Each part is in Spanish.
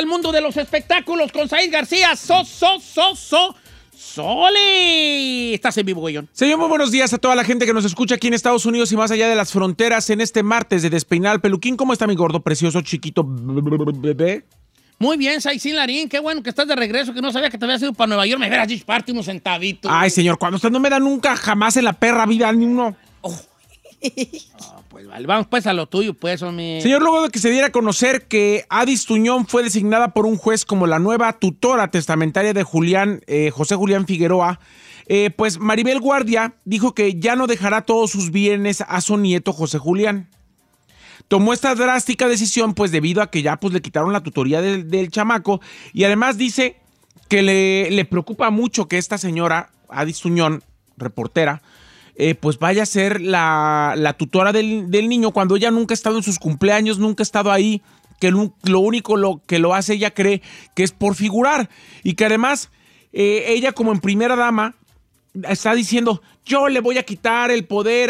al mundo de los espectáculos con Said García. ¡Sole! Estás en vivo, güeyón. Señor, muy buenos días a toda la gente que nos escucha aquí en Estados Unidos y más allá de las fronteras en este martes de Despeinar al Peluquín. ¿Cómo está mi gordo, precioso, chiquito bebé? Muy bien, Said Larín. Qué bueno que estás de regreso, que no sabía que te habías ido para Nueva York. Me hubieras disparte unos centavitos. Ay, señor, cuando usted no me da nunca, jamás en la perra vida ni uno. Pues vale, vamos pues a lo tuyo, pues, hombre. Señor, luego de que se diera a conocer que Adis Tuñón fue designada por un juez como la nueva tutora testamentaria de José Julián Figueroa, pues Maribel Guardia dijo que ya no dejará todos sus bienes a su nieto José Julián. Tomó esta drástica decisión pues debido a que ya pues le quitaron la tutoría del chamaco y además dice que le preocupa mucho que esta señora, Adis Tuñón, reportera, pues vaya a ser la tutora del niño cuando ella nunca ha estado en sus cumpleaños, nunca ha estado ahí, que lo único que lo hace ella cree que es por figurar y que además ella como en primera dama está diciendo yo le voy a quitar el poder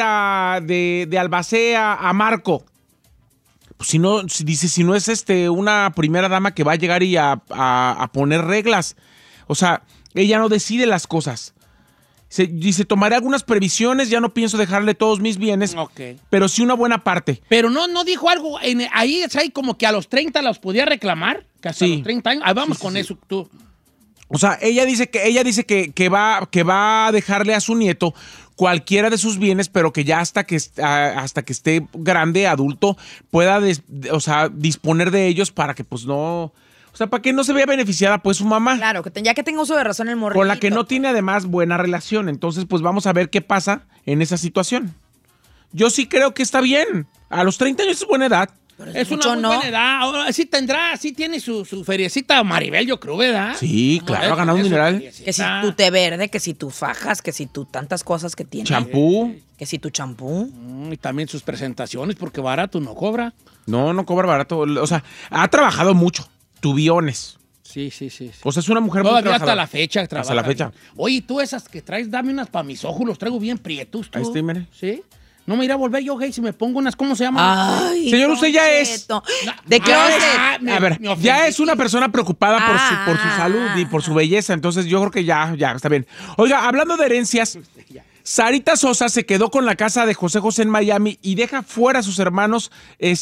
de albacea a Marco. Pues si no es una primera dama que va a llegar y a poner reglas, o sea, ella no decide las cosas. Dice, tomaré algunas previsiones, ya no pienso dejarle todos mis bienes, pero sí una buena parte. Pero no dijo algo, ahí es ahí como que a los 30 los podía reclamar, que hasta los 30 años. Ahí vamos con eso, tú. O sea, ella dice que va a dejarle a su nieto cualquiera de sus bienes, pero que ya hasta que esté grande, adulto, pueda disponer de ellos para que pues no... O sea, para que no se vea beneficiada pues su mamá. Claro, ya que tenga uso de razón el morrito. Con la que no tiene además buena relación. Entonces, pues vamos a ver qué pasa en esa situación. Yo sí creo que está bien. A los 30 años es buena edad. Es una muy buena edad. Ahora sí tiene su feriecita Maribel, yo creo, ¿verdad? Sí, claro, ha ganado un dineral. Que si tu té verde, que si tu fajas, que si tu tantas cosas que tiene. Champú. Que si tu champú. Y también sus presentaciones, porque barato no cobra. No cobra barato. O sea, ha trabajado mucho. Tubiones. Sí. O sea, es una mujer muy todavía trabajadora. hasta la fecha trabaja. Hasta la fecha. Oye, tú esas que traes, dame unas para mis ojos, los traigo bien prietos, tú. Ahí estoy, mire. ¿Sí? No me iré a volver yo gay si me pongo unas, ¿cómo se llaman? Ay, señor, usted ya es... ¿De qué A ver, ya es una persona preocupada por su salud y por su belleza, entonces yo creo que ya está bien. Oiga, hablando de herencias, Sarita Sosa se quedó con la casa de José José en Miami y deja fuera a sus hermanos,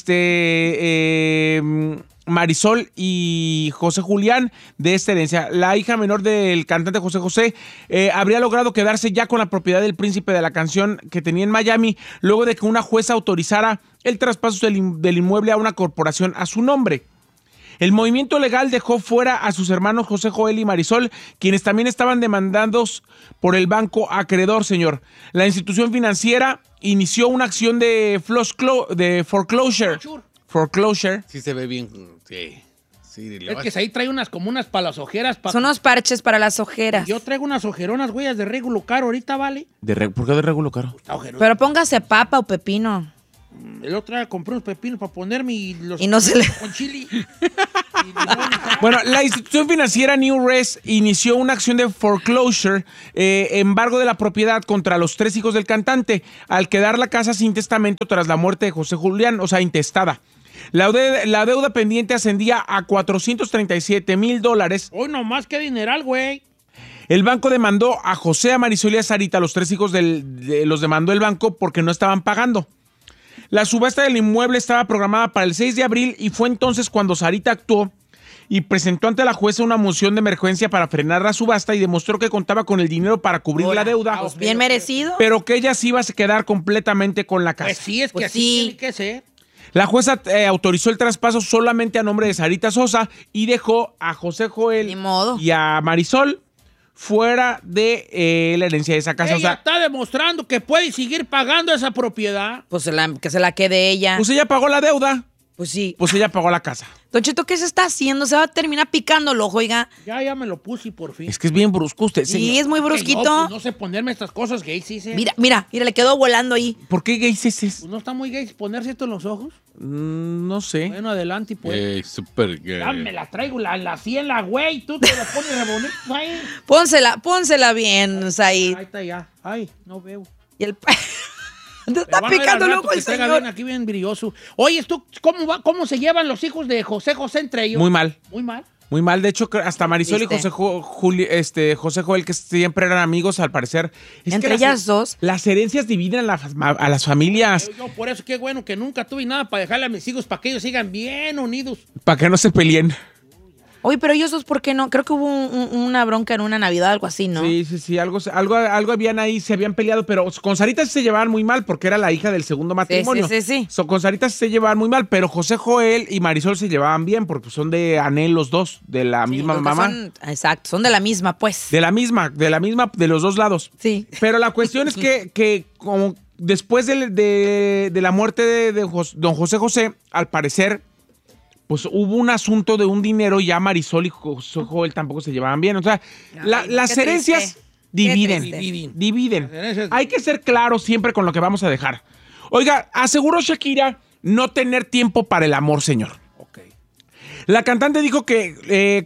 Marisol y José Julián de esta herencia. La hija menor del cantante José José habría logrado quedarse ya con la propiedad del príncipe de la canción que tenía en Miami luego de que una jueza autorizara el traspaso del inmueble a una corporación a su nombre. El movimiento legal dejó fuera a sus hermanos José Joel y Marisol, quienes también estaban demandados por el banco acreedor, señor. La institución financiera inició una acción de foreclosure. Sí se ve bien, sí. Es que ahí trae unas para las ojeras. Son unos parches para las ojeras. Yo traigo unas ojeronas, güeyas, de Regulo Caro ahorita, ¿vale? ¿Por qué de Regulo Caro? Pero póngase papa o pepino. El otro día compré unos pepinos para ponerme y no se le... con chili. Bueno, la institución financiera New Res inició una acción de foreclosure, embargo de la propiedad contra los 3 hijos del cantante, al quedar la casa sin testamento tras la muerte de José Julián, o sea, intestada. La deuda pendiente ascendía a $437,000. ¡Uy, nomás qué dineral, güey! El banco demandó a José, a Marisol y a Sarita, los 3 hijos los demandó el banco porque no estaban pagando. La subasta del inmueble estaba programada para el 6 de abril y fue entonces cuando Sarita actuó y presentó ante la jueza una moción de emergencia para frenar la subasta y demostró que contaba con el dinero para cubrir la deuda. Pues bien merecido. Pero que ella sí iba a quedar completamente con la casa. Pues sí, es que así tiene que ser. La jueza autorizó el traspaso solamente a nombre de Sarita Sosa y dejó a José Joel y a Marisol fuera de la herencia de esa casa. Ella está demostrando que puede seguir pagando esa propiedad. Pues que se la quede ella. Pues ella pagó la deuda. Pues sí. Pues ella pagó la casa. Don Cheto, ¿qué se está haciendo? Se va a terminar picando el ojo, oiga. Ya me lo puse por fin. Es que es bien brusco usted, Sí, señor. es muy brusquito. No, pues no sé ponerme estas cosas gays, sí. Mira, le quedó volando ahí. ¿Por qué gays es eso? Pues no está muy gay ponerse esto en los ojos. No sé. Bueno, adelante, pues. Súper gay. Ya me la traigo, la ciela, güey. Tú te la pones re bonito ahí. Pónsela bien, Said. Ahí está ya. Ay, no veo. Y el... Te está picando loco el señor. Bien, aquí bien brilloso. Oye, ¿tú cómo se llevan los hijos de José entre ellos? Muy mal. Muy mal. Muy mal, de hecho, hasta Marisol ¿Viste? y José Joel, que siempre eran amigos, al parecer. Es Entre que ellas dos. Las herencias dividen a las familias Yo por eso, qué bueno que nunca tuve nada para dejarle a mis hijos, para que ellos sigan bien unidos. para que no se peleen. Oye, pero ellos dos, ¿por qué no? Creo que hubo una bronca en una Navidad, algo así, ¿no? Sí, algo habían ahí, se habían peleado, pero con Sarita sí se llevaban muy mal porque era la hija del segundo matrimonio. Sí. Con Sarita sí se llevaban muy mal, pero José Joel y Marisol se llevaban bien porque son de Anel los dos, de la misma Los que mamá. Exacto, son de la misma, pues. De la misma, de los dos lados. Sí. Pero la cuestión es que como después de la muerte de don José, al parecer, pues hubo un asunto de un dinero y ya Marisol y José Joel tampoco se llevaban bien. O sea, las qué herencias triste. dividen. Qué triste. Dividen. Las herencias- Hay que ser claros siempre con lo que vamos a dejar. Oiga, aseguró Shakira no tener tiempo para el amor, señor. Ok. La cantante dijo que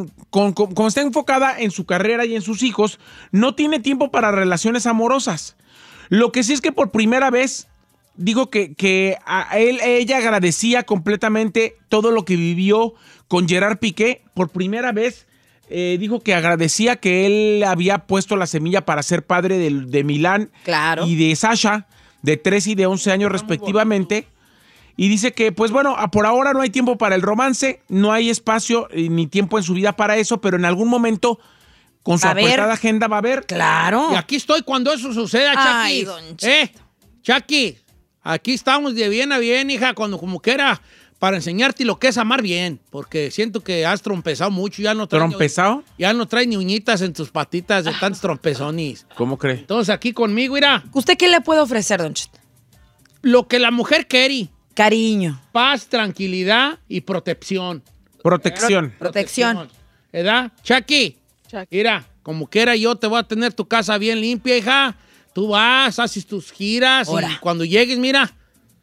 como está enfocada en su carrera y en sus hijos, no tiene tiempo para relaciones amorosas. Lo que sí es que por primera vez dijo que ella agradecía completamente todo lo que vivió con Gerard Piqué. Por primera vez dijo que agradecía que él había puesto la semilla para ser padre de Milán Claro. y de Sasha, de 13 y de 11 años respectivamente. Y dice que, pues bueno, por ahora no hay tiempo para el romance, no hay espacio ni tiempo en su vida para eso, pero en algún momento, con su Va a haber. apretada agenda, va a haber. Claro. Y aquí estoy cuando eso suceda, Ay, Chucky. don Cheto. Chucky, aquí estamos de bien a bien, hija, cuando como quiera, para enseñarte lo que es amar bien, porque siento que has trompezado mucho, ya no traes ¿Trompezado? Ya no traes ni uñitas en tus patitas de tantos trompezones. ¿Cómo cree? Entonces aquí conmigo, mira, ¿Usted qué le puede ofrecer, don Cheto? lo que la mujer quiere, Cariño. paz, tranquilidad y protección. Protección. Protección. ¿Verdad? Chucky, mira, como quiera yo te voy a tener tu casa bien limpia, hija. Tú vas, haces tus giras Ahora. y cuando llegues, mira,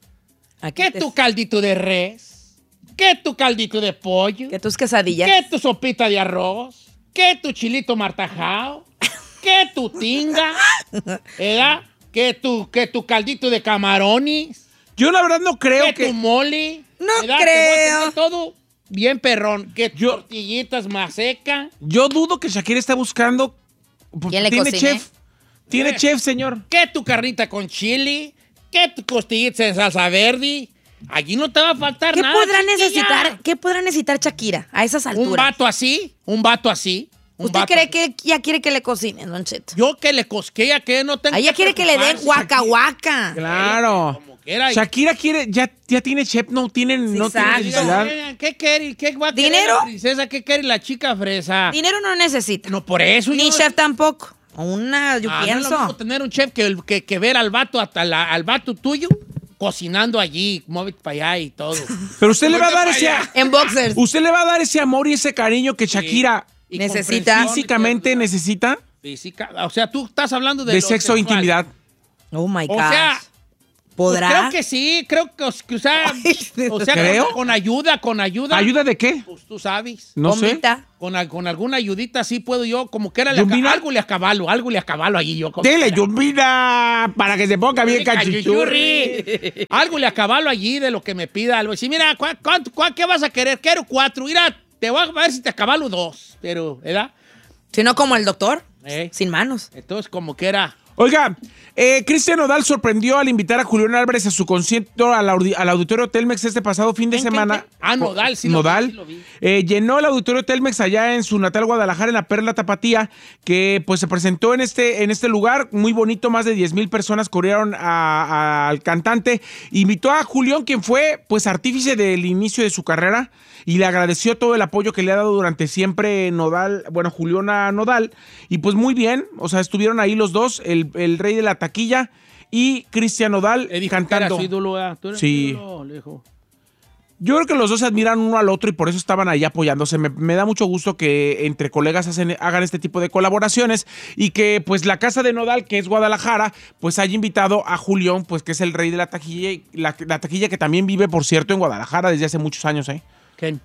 Aquí ¿qué te- tu caldito de res? ¿Qué tu caldito de pollo? ¿Qué tus quesadillas? ¿Qué tu sopita de arroz? ¿Qué tu chilito martajao? ¿Qué tu tinga? ¿Verdad? ¿Qué tu caldito de camarones? Yo la verdad no creo ¿Qué tu mole? No ¿Verdad? creo. Te voy a tener todo bien perrón. ¿Qué tortillitas más seca? Yo dudo que Shakira esté buscando. ¿Quién le Tiene cocine? chef. Tiene chef, señor. ¿Qué tu carnita con chile? ¿Qué tu costillitas en salsa verde? Allí no te va a faltar ¿Qué nada. podrá chiquilla. necesitar? ¿Qué podrá necesitar Shakira a esas Un alturas? vato así, un vato así. un ¿Usted vato cree así. que ya quiere que le cocinen, don Cheto? Yo que le cosquea, que no tengo A ella quiere que le den preocuparse. guaca. Claro. Como quiera. Shakira quiere, ya tiene chef, no tiene exacto. necesidad. ¿Qué quiere? ¿Qué va a querer ¿Dinero? la princesa? ¿Qué quiere la chica fresa? Dinero no necesita. No, por eso Ni yo... chef tampoco. Yo No es lo pienso. mismo tener un chef que ver al vato, al vato tuyo cocinando allí, móvete para allá y todo. Pero usted le va a dar Muévete ese, para allá. En boxers. usted le va a dar ese amor y ese cariño que Shakira Y Necesita. comprensión y físicamente ternura. necesita Física. O sea, tú estás hablando de de lo sexo e sexual. intimidad. Oh my O God. sea, ¿podrá? pues creo que sí, creo que o sea, Creo. con ayuda. ¿Ayuda de qué? Pues tú sabes. No sé. Bombita. Con alguna ayudita sí puedo yo, como que era ¿Yumbina? algo le acabalo allí yo. como Dele, quiera. Yumbina, para que se ponga bien cachichurri. Cachichurri. Algo le acabalo allí de lo que me pida. Algo así, mira, ¿qué vas a querer? Quiero 4. Mira, te voy a ver si te acabalo 2. Pero, ¿verdad? Si no, como el doctor. Eh. Sin manos. Entonces, como que era. Oiga, Cristian Nodal sorprendió al invitar a Julián Álvarez a su concierto al auditorio Telmex este pasado fin de ¿Quién, semana. quién? Ah, Nodal, sí lo vi, sí lo vi. Llenó el auditorio Telmex allá en su natal Guadalajara, en la Perla Tapatía, que pues se presentó en este lugar, muy bonito, más de 10,000 personas corrieron al cantante. Invitó a Julián, quien fue pues artífice del inicio de su carrera, y le agradeció todo el apoyo que le ha dado durante siempre Julián a Nodal, y pues muy bien, o sea, estuvieron ahí los dos, el rey de la taquilla y Cristian Nodal Dijo que cantando. era su ídolo, ¿verdad? ¿Tú eres Sí. su ídolo? Le dijo. Yo creo que los dos se admiran uno al otro y por eso estaban ahí apoyándose. Me da mucho gusto que entre colegas hagan este tipo de colaboraciones y que pues la casa de Nodal, que es Guadalajara, pues haya invitado a Julián, pues que es el rey de la taquilla, y la taquilla que también vive, por cierto, en Guadalajara desde hace muchos años, ¿eh? ¿Quién?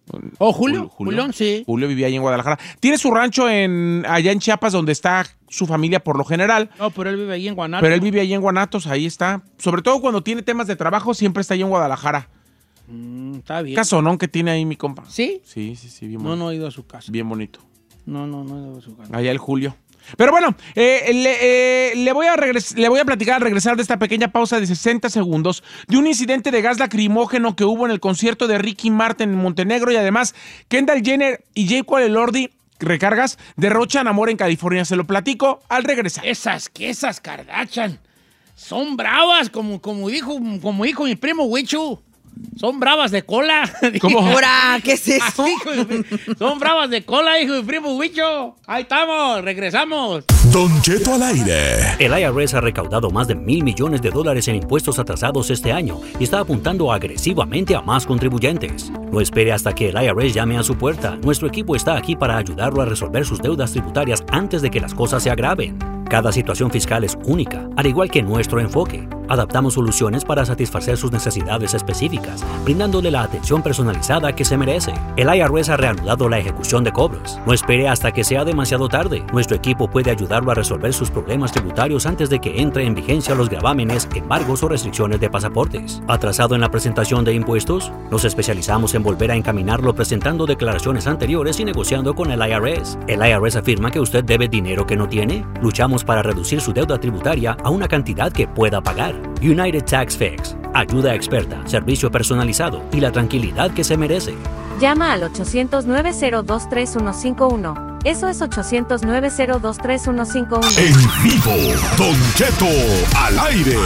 ¿O Julio? Julián, sí. Julio vivía ahí en Guadalajara. Tiene su rancho allá en Chiapas, donde está su familia por lo general. No, pero él vive ahí en Guanatos. Pero él vive ahí en Guanatos, ahí está. Sobre todo cuando tiene temas de trabajo, siempre está ahí en Guadalajara. Está bien. Casonón que tiene ahí mi compa. ¿Sí? Sí, bien bonito. No he ido a su casa. Bien bonito. No he ido a su casa. Allá el Julio. Pero bueno, le voy a platicar al regresar de esta pequeña pausa de 60 segundos de un incidente de gas lacrimógeno que hubo en el concierto de Ricky Martin en Montenegro y además Kendall Jenner y Jake Elordi, recargas, derrochan amor en California. Se lo platico al regresar. Esas Kardashian son bravas, como dijo mi primo Huichu. Son bravas de cola. ¿Cómo? Ahora, ¿qué es eso? Son bravas de cola, hijo de primo Huicho. Ahí estamos, regresamos. Don Cheto al aire. El IRS ha recaudado más de $1,000 millones en impuestos atrasados este año y está apuntando agresivamente a más contribuyentes. No espere hasta que el IRS llame a su puerta. Nuestro equipo está aquí para ayudarlo a resolver sus deudas tributarias antes de que las cosas se agraven. Cada situación fiscal es única, al igual que nuestro enfoque. Adaptamos soluciones para satisfacer sus necesidades específicas, brindándole la atención personalizada que se merece. El IRS ha reanudado la ejecución de cobros. No espere hasta que sea demasiado tarde. Nuestro equipo puede ayudarlo a resolver sus problemas tributarios antes de que entre en vigencia los gravámenes, embargos o restricciones de pasaportes. ¿Atrasado en la presentación de impuestos? Nos especializamos en volver a encaminarlo presentando declaraciones anteriores y negociando con el IRS. ¿El IRS afirma que usted debe dinero que no tiene? Luchamos para reducir su deuda tributaria a una cantidad que pueda pagar. United Tax Fix. Ayuda experta, servicio personalizado y la tranquilidad que se merece. Llama al 800-902-3151. Eso es 800-902-3151. En vivo, Don Cheto al aire.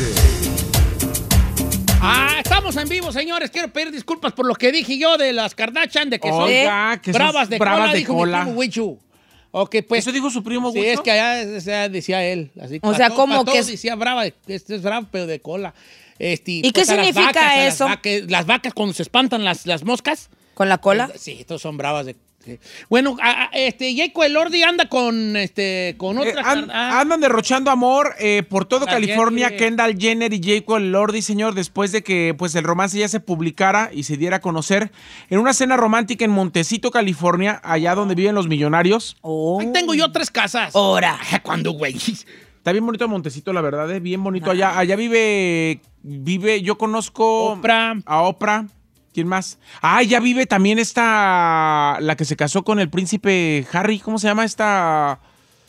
Estamos en vivo, señores. Quiero pedir disculpas por lo que dije yo de las Kardashian, de que son bravas de cola, dijo mi primo Huichu. Okay, pues, ¿eso dijo su primo Huichu? Sí, es que allá decía él. Así, o sea, como que decía brava, es bravo, pero de cola. ¿Y qué significa eso? Las vacas cuando se espantan las moscas. ¿Con la cola? Sí, estos son bravas de... Sí. Bueno, Jake Elordi anda con otra... Andan derrochando amor por todo California, Kendall Jenner y Jake Elordi, señor, después de que pues el romance ya se publicara y se diera a conocer en una cena romántica en Montecito, California, allá donde viven los millonarios. Ahí tengo yo 3 casas. Ahora. ¿Cuándo, güey? Está bien bonito Montecito, la verdad, bien bonito. Allá vive, yo conozco a Oprah. ¿Quién más? Ya vive también la que se casó con el príncipe Harry. ¿Cómo se llama esta?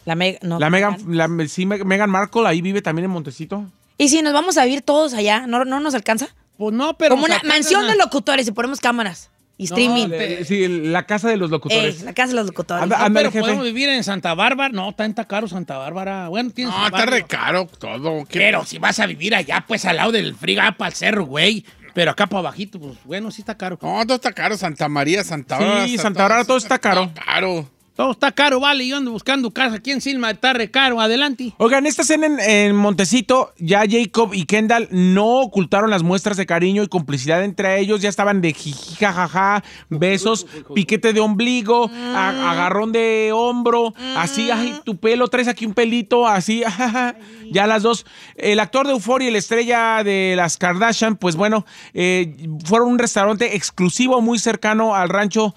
Meghan Markle, ahí vive también en Montecito. ¿Y si nos vamos a vivir todos allá? ¿No nos alcanza? Pues no, pero... Como una mansión de locutores y ponemos cámaras y streaming. Sí, la casa de los locutores. La casa de los locutores. Pero podemos vivir en Santa Bárbara. No, está caro Santa Bárbara. Bueno, está re caro todo. Pero si vas a vivir allá, pues al lado del friga, para el cerro, güey. Pero acá para abajito, pues bueno, sí está caro. No, todo está caro. Santa María, Santa Bárbara. Sí, Santa Bárbara, todo está caro. Todo está caro, vale. Yo ando buscando casa aquí en Silma, está re caro. Adelante. Oigan, esta cena en Montecito, ya Jacob y Kendall no ocultaron las muestras de cariño y complicidad entre ellos. Ya estaban de jiji, jajaja, besos, piquete de ombligo, agarrón de hombro, así, ay, tu pelo, traes aquí un pelito, así, jajaja. Ya las dos. El actor de Euphoria y la estrella de las Kardashian, pues bueno, fueron a un restaurante exclusivo muy cercano al rancho,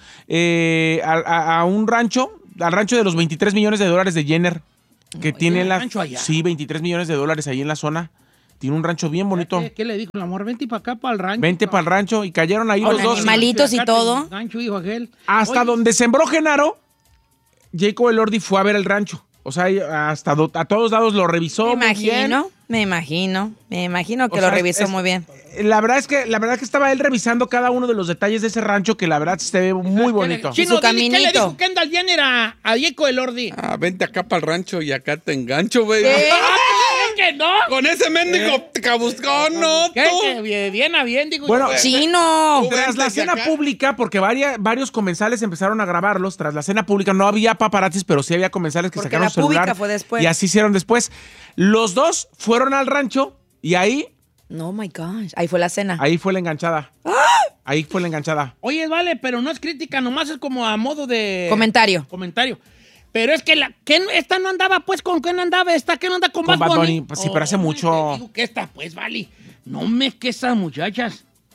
al rancho de los $23 millones de Jenner, que tiene rancho allá. Sí, $23 millones ahí en la zona. Tiene un rancho bien bonito. ¿Qué le dijo el amor? Vente para acá, para el rancho. Vente para el rancho. Y cayeron ahí los dos. Animalitos y todo. Rancho, hijo aquel. Hasta donde sembró Genaro, Jake Elordi fue a ver el rancho. O sea, hasta a todos lados lo revisó. Me imagino que lo revisó muy bien. La verdad es que estaba él revisando cada uno de los detalles de ese rancho, que la verdad se ve muy bonito. Chino, ¿qué le dijo Kendall Jenner a Jake Elordi? Vente acá para el rancho y acá te engancho, güey. ¿Qué no? Con ese mendigo cabuscón, no. ¿Qué? Bien a bien, digo. Bueno, Chino. Tras la cena pública, porque varios comensales empezaron a grabarlos, tras la cena pública no había paparazzis, pero sí había comensales que porque sacaron la su celular. Pública fue después. Y así hicieron después. Los dos fueron al rancho y ahí... No, my gosh. Ahí fue la cena. Ahí fue la enganchada. Ahí fue la enganchada. Oye, vale, pero no es crítica, nomás es como a modo de... Comentario. Pero es que esta no andaba, pues, ¿con quién andaba? ¿Esta que no anda con Bad Bunny? Pues sí, pero hace mucho. Te digo que esta, pues, vale. No me que esas muchachas.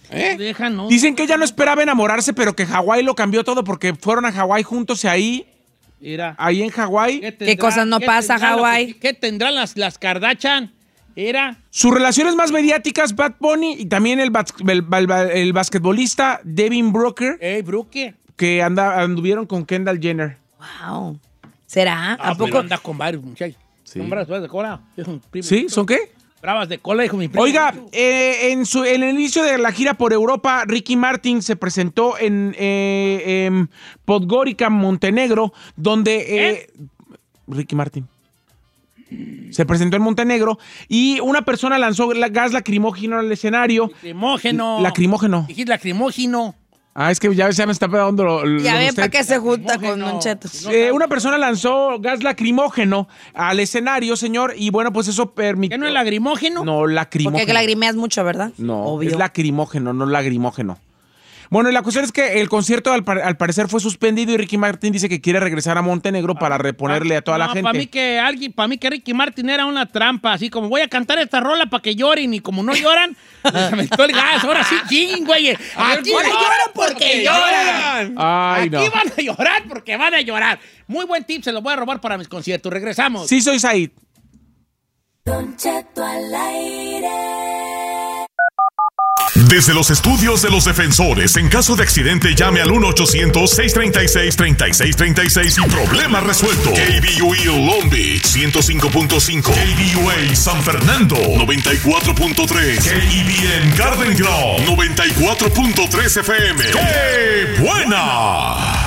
Dejan, no. Dicen que ella no esperaba enamorarse, pero que Hawái lo cambió todo porque fueron a Hawái juntos y ahí en Hawái. ¿Qué cosas no pasa, Hawái? ¿Qué tendrán las Kardashian? Sus relaciones más mediáticas, Bad Bunny y también el basquetbolista Devin Booker. Brooke. Que anduvieron con Kendall Jenner. Wow. ¿Será? ¿A poco? Pero anda con varios muchachos. Sí. Son bravas de cola. Es un primo. ¿Sí? ¿Son qué? Bravas de cola, dijo mi primo. Oiga, en el inicio de la gira por Europa, Ricky Martin se presentó en Podgorica, Montenegro, donde... Ricky Martin. Se presentó en Montenegro y una persona lanzó gas lacrimógeno al escenario. Lacrimógeno. Dijiste lacrimógeno. Es que ya me está pegando Ya ve para qué se junta con Don Cheto. Una persona lanzó gas lacrimógeno al escenario, señor, y bueno, pues eso permitió... ¿Qué no es lagrimógeno? No, lacrimógeno. Porque lagrimeas mucho, ¿verdad? No, obvio. Es lacrimógeno, no lagrimógeno. Bueno, y la cuestión es que el concierto al parecer fue suspendido y Ricky Martin dice que quiere regresar a Montenegro para reponerle a toda la gente. Para mí que Ricky Martin era una trampa, así como voy a cantar esta rola para que lloren y como no lloran, les aventó el gas. Ahora sí, ching, güey. Aquí no lloran porque lloran. Ay, no. Aquí van a llorar porque van a llorar. Muy buen tip, se lo voy a robar para mis conciertos. Regresamos. Sí, soy Said. Don Cheto al aire. Desde los estudios de los defensores, en caso de accidente, llame al 1-800-636-3636 y problema resuelto. KBUE Long Beach 105.5, KBUA San Fernando 94.3, KEBN Garden Grove 94.3 FM. ¡Qué buena!